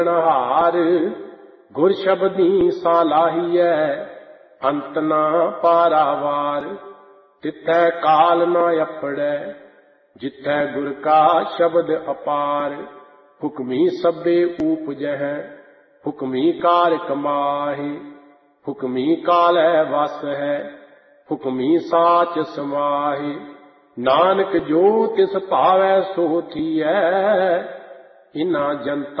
ਹਾਰ ਗੁਰ ਸ਼ਬਦੀ ਸਾਲਾਹੀਐ ਅੰਤ ਨਾ ਪਾਰਾਵਾਰ। ਤਿੱਥੈ ਕਾਲ ਨਾ ਅਪੜੈ ਜਿਥੈ ਗੁਰ ਕਾ ਸ਼ਬਦ ਅਪਾਰ। ਹੁਕਮੀ ਸਭੇ ਊਪਜਹਿ ਹੁਕਮੀ ਕਾਰ ਕਮਾਹੇ। ਹੁਕਮੀ ਕਾਲੈ ਵਸ ਹੈ ਹੁਕਮੀ ਸਾਚ ਸਮਾਹੇ। ਨਾਨਕ ਜੋ ਤਿਸ ਭਾਵੈ ਸੋ ਥੀਐ ਇਨਾ ਜਨਤਾ